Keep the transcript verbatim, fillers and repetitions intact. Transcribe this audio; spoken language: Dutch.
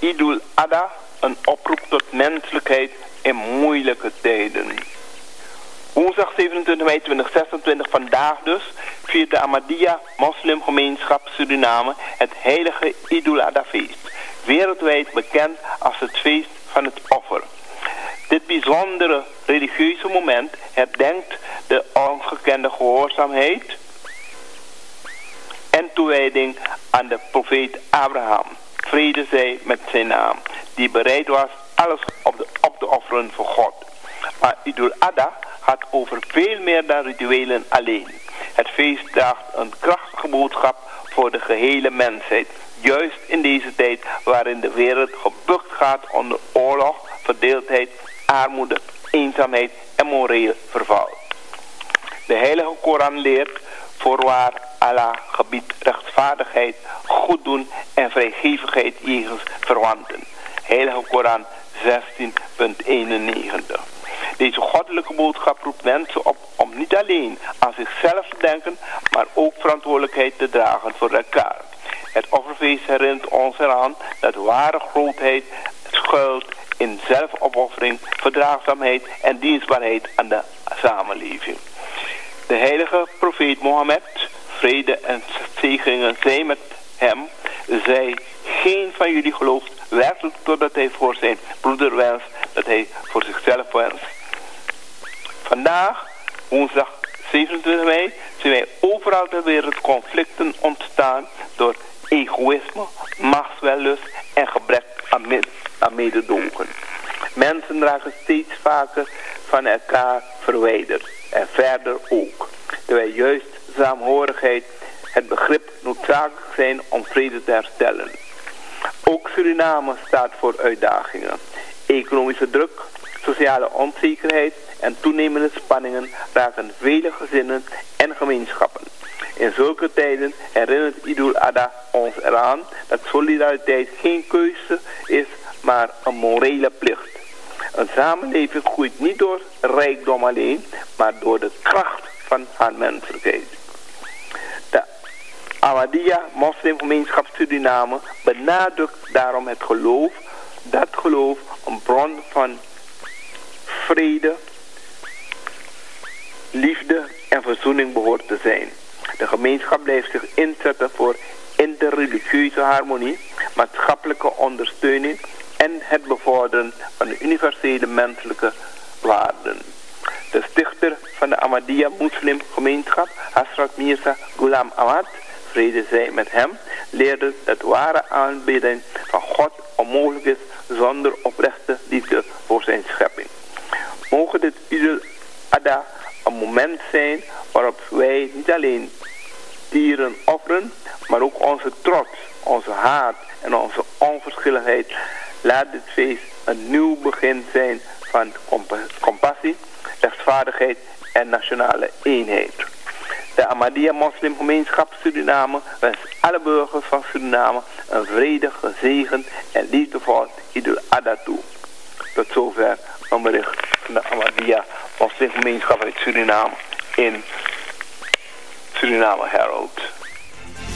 Idul Adha, een oproep tot menselijkheid in moeilijke tijden. Woensdag zevenentwintig mei tweeduizend zesentwintig, vandaag dus, viert de Ahmadiyya Moslimgemeenschap Suriname het heilige Idul Adha feest. Wereldwijd bekend als het feest van het offer. Dit bijzondere religieuze moment herdenkt de ongekende gehoorzaamheid en toewijding aan de profeet Abraham. Vrede zij met zijn naam, die bereid was alles op, de, op te offeren voor God. Maar Idul Adha gaat over veel meer dan rituelen alleen. Het feest draagt een krachtige boodschap voor de gehele mensheid. Juist in deze tijd waarin de wereld gebukt gaat onder oorlog, verdeeldheid, armoede, eenzaamheid en moreel verval. De heilige Koran leert voorwaar Allah gebiedt rechtvaardigheid, goeddoen en vrijgevigheid jegens verwanten. Heilige Koran zestien punt eenennegentig. Deze goddelijke boodschap roept mensen op om niet alleen aan zichzelf te denken, maar ook verantwoordelijkheid te dragen voor elkaar. Het offerfeest herinnert ons eraan dat ware grootheid schuilt in zelfopoffering, verdraagzaamheid en dienstbaarheid aan de samenleving. De heilige profeet Mohammed, vrede en zegeningen zij met hem, zei: geen van jullie gelooft werkelijk totdat hij voor zijn broeder wenst dat hij voor zichzelf wenst. Vandaag, woensdag zevenentwintig mei, zien wij overal ter wereld conflicten ontstaan door egoïsme, machtswellust en gebrek aan, med aan mededogen. Mensen raken steeds vaker van elkaar verwijderd en verder ook. Terwijl juist saamhorigheid het begrip noodzakelijk zijn om vrede te herstellen. Ook Suriname staat voor uitdagingen. Economische druk, sociale onzekerheid en toenemende spanningen raken vele gezinnen en gemeenschappen. In zulke tijden herinnert Idul Adha ons eraan dat solidariteit geen keuze is, maar een morele plicht. Een samenleving groeit niet door rijkdom alleen, maar door de kracht van haar menselijkheid. De Ahmadiyya Moslimgemeenschap Suriname benadrukt daarom het geloof, dat geloof een bron van vrede, liefde en verzoening behoort te zijn. De gemeenschap blijft zich inzetten voor interreligieuze harmonie, maatschappelijke ondersteuning en het bevorderen van de universele menselijke waarden. De stichter van de Ahmadiyya Moslimgemeenschap, Hazrat Mirza Ghulam Ahmad, vrede zij met hem, leerde dat ware aanbidding van God onmogelijk is zonder oprechte liefde voor zijn schepping. Mogen dit Idul Adha een moment zijn waarop wij niet alleen dieren offeren, maar ook onze trots, onze haat en onze onverschilligheid. Laat dit feest een nieuw begin zijn van compassie, rechtvaardigheid en nationale eenheid. De Ahmadiyya Moslimgemeenschap Suriname wenst alle burgers van Suriname een vredig, gezegend en liefdevol Idul Adha toe. Tot zover een bericht van de Ahmadiyya Moslimgemeenschap uit Suriname in Suriname Herald.